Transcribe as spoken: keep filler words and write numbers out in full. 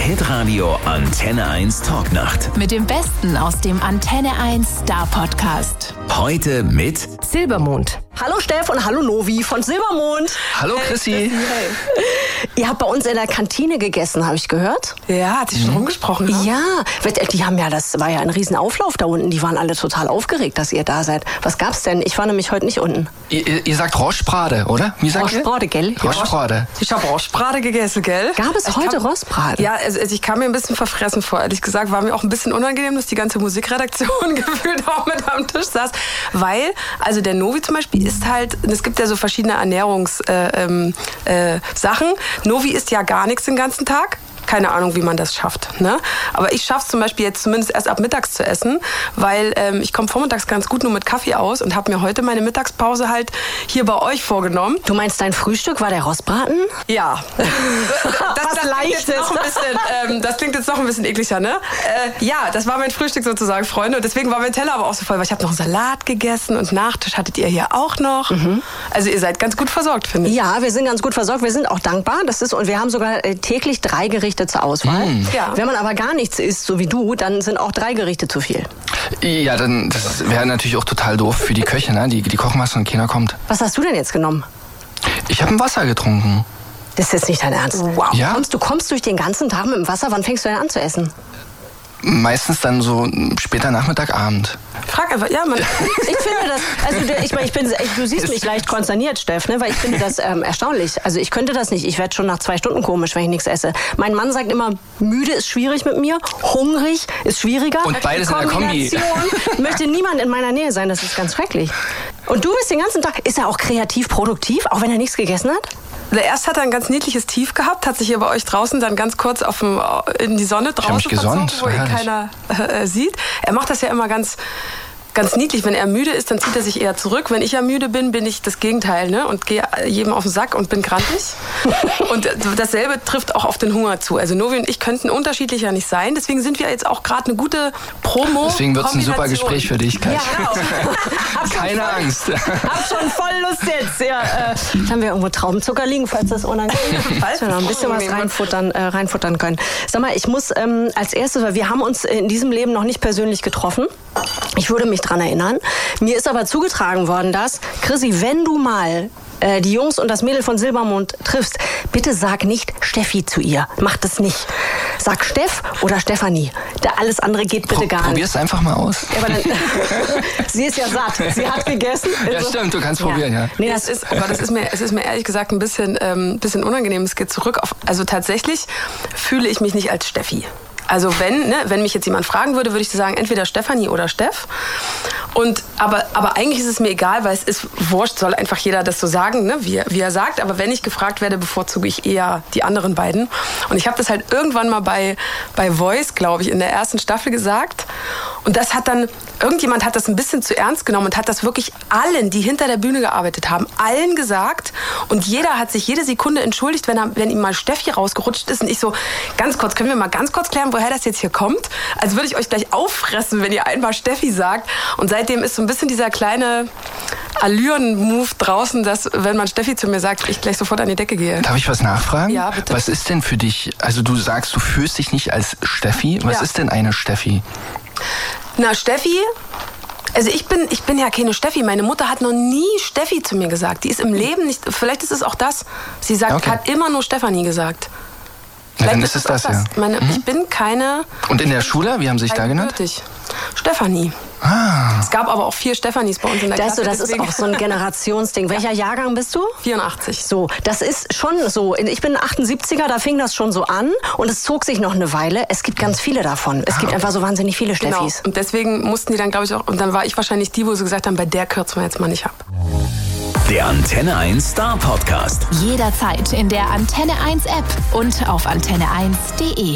Hitradio Antenne eins Talknacht. Mit dem Besten aus dem Antenne eins Star Podcast. Heute mit Silbermond. Hallo Steff und hallo Novi von Silbermond. Hallo Chrissy. Hey, hey. Ihr habt bei uns in der Kantine gegessen, habe ich gehört. Ja, hat sich schon mhm. rumgesprochen. Ne? Ja, die haben ja, das war ja ein Riesenauflauf da unten. Die waren alle total aufgeregt, dass ihr da seid. Was gab's denn? Ich war nämlich heute nicht unten. Ihr, ihr sagt Rostbrate, oder? Wie sagt Rostbrate, gell? Rostbrate. Ich habe Rostbrate gegessen, gell? Gab es ich heute kam, Rostbrate? Ja, also ich kam mir ein bisschen verfressen vor, ehrlich gesagt. War mir auch ein bisschen unangenehm, dass die ganze Musikredaktion gefühlt auch mit am Tisch saß. Weil, also der Novi zum Beispiel isst halt, es gibt ja so verschiedene Ernährungssachen. Äh, ähm, äh, Sachen. Novi isst ja gar nichts den ganzen Tag. Keine Ahnung, wie man das schafft. Ne? Aber ich schaffe es zum Beispiel jetzt zumindest erst ab mittags zu essen, weil ähm, ich komme vormittags ganz gut nur mit Kaffee aus und habe mir heute meine Mittagspause halt hier bei euch vorgenommen. Du meinst, dein Frühstück war der Rostbraten? Ja. das, das, klingt jetzt noch ein bisschen, ähm, das klingt jetzt noch ein bisschen ekliger, ne? Äh, ja, das war mein Frühstück sozusagen, Freunde. Und deswegen war mein Teller aber auch so voll, weil ich habe noch einen Salat gegessen und Nachtisch hattet ihr hier auch noch. Mhm. Also ihr seid ganz gut versorgt, finde ich. Ja, wir sind ganz gut versorgt. Wir sind auch dankbar. Das ist, und wir haben sogar äh, täglich drei Gerichte zur Auswahl. Mm. Ja. Wenn man aber gar nichts isst, so wie du, dann sind auch drei Gerichte zu viel. Ja, dann das wäre natürlich auch total doof für die Köche, ne? Die, die kochen was und keiner kommt. Was hast du denn jetzt genommen? Ich habe ein Wasser getrunken. Das ist jetzt nicht dein Ernst? Wow. Ja? Du kommst, du kommst durch den ganzen Tag mit dem Wasser. Wann fängst du denn an zu essen? Meistens dann so später Nachmittag, Abend. Frag einfach, ja, man. Ich finde das, also ich meine, ich bin, du siehst mich leicht konsterniert, Steff, ne? Weil ich finde das ähm, erstaunlich. Also ich könnte das nicht. Ich werde schon nach zwei Stunden komisch, wenn ich nichts esse. Mein Mann sagt immer, müde ist schwierig mit mir, hungrig ist schwieriger. Und beides in der Kombi. Möchte niemand in meiner Nähe sein, das ist ganz schrecklich. Und du bist den ganzen Tag, ist er auch kreativ, produktiv, auch wenn er nichts gegessen hat? Erst hat er ein ganz niedliches Tief gehabt, hat sich hier bei euch draußen dann ganz kurz auf dem, in die Sonne draußen verzogen, wo ihn keiner äh, sieht. Er macht das ja immer ganz... Ganz niedlich, wenn er müde ist, dann zieht er sich eher zurück. Wenn ich ja müde bin, bin ich das Gegenteil, ne? Und gehe jedem auf den Sack und bin grantig. Und dasselbe trifft auch auf den Hunger zu. Also Novi und ich könnten unterschiedlicher nicht sein. Deswegen sind wir jetzt auch gerade eine gute Promo. Deswegen wird es ein super Gespräch für dich, Katja. Ja, genau. Keine voll, Angst. Hab schon voll Lust jetzt. Ja, äh, jetzt haben wir irgendwo Traubenzucker liegen, falls das unangenehm ist. Falls wir noch ein bisschen was reinfuttern, äh, reinfuttern können. Sag mal, ich muss ähm, als erstes, weil wir haben uns in diesem Leben noch nicht persönlich getroffen. Ich würde mich dran erinnern. Mir ist aber zugetragen worden, dass, Chrissy, wenn du mal äh, die Jungs und das Mädel von Silbermond triffst, bitte sag nicht Steffi zu ihr. Mach das nicht. Sag Steff oder Stefanie. Da alles andere geht bitte Pro- gar nicht. Probier's einfach mal aus. Ja, aber dann, sie ist ja satt. Sie hat gegessen. Ja, stimmt, du kannst ja. probieren, ja. Nee, das ist, aber das ist mir, es ist mir ehrlich gesagt ein bisschen, ähm, bisschen unangenehm. Es geht zurück auf, also tatsächlich fühle ich mich nicht als Steffi. Also wenn, ne, wenn mich jetzt jemand fragen würde, würde ich sagen, entweder Stefanie oder Steff. Und, aber, aber eigentlich ist es mir egal, weil es ist wurscht, soll einfach jeder das so sagen, ne, wie, wie er sagt. Aber wenn ich gefragt werde, bevorzuge ich eher die anderen beiden. Und ich habe das halt irgendwann mal bei, bei Voice, glaube ich, in der ersten Staffel gesagt. Und das hat dann, irgendjemand hat das ein bisschen zu ernst genommen und hat das wirklich allen, die hinter der Bühne gearbeitet haben, allen gesagt. Und jeder hat sich jede Sekunde entschuldigt, wenn, er, wenn ihm mal Steffi rausgerutscht ist. Und ich so, ganz kurz, können wir mal ganz kurz klären, woher das jetzt hier kommt? Als würde ich euch gleich auffressen, wenn ihr einmal Steffi sagt. Und seitdem ist so ein bisschen dieser kleine Allüren-Move draußen, dass, wenn man Steffi zu mir sagt, ich gleich sofort an die Decke gehe. Darf ich was nachfragen? Ja, bitte. Was ist denn für dich, also du sagst, du fühlst dich nicht als Steffi. Was ja. ist denn eine Steffi? Na, Steffi... Also ich bin, ich bin ja keine Steffi. Meine Mutter hat noch nie Steffi zu mir gesagt. Die ist im Leben nicht... Vielleicht ist es auch das. Sie sagt, okay. hat immer nur Stefanie gesagt. Ja, dann ist es das, das, ja. Meine, mhm. Ich bin keine... Und in der Schule, wie haben Sie sich da genannt? Stefanie. Ah. Es gab aber auch vier Stefanis bei uns in der das Klasse. So, das deswegen. Ist auch so ein Generationsding. Welcher Jahrgang bist du? vierundachtzig. So, das ist schon so. Ich bin achtundsiebziger, da fing das schon so an. Und es zog sich noch eine Weile. Es gibt ganz viele davon. Es gibt einfach so wahnsinnig viele Steffis. Genau. Und deswegen mussten die dann, glaube ich, auch... Und dann war ich wahrscheinlich die, wo sie gesagt haben, bei der kürzen wir jetzt mal nicht ab. Der Antenne eins Star Podcast. Jederzeit in der Antenne eins App und auf antenne eins punkt de.